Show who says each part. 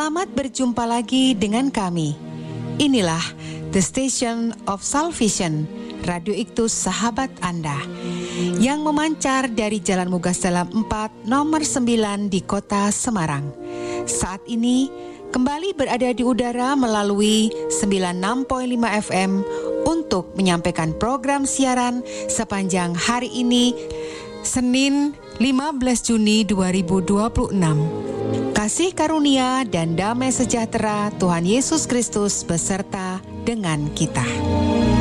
Speaker 1: Selamat berjumpa lagi dengan kami. Inilah The Station of Salvation, Radio Iktus Sahabat Anda, yang memancar dari Jalan Mugas Dalam 4 nomor 9 di kota Semarang. Saat ini kembali berada di udara melalui 96.5 FM untuk menyampaikan program siaran sepanjang hari ini, Senin 15 Juni 2026. Kasih karunia dan damai sejahtera Tuhan Yesus Kristus beserta dengan kita.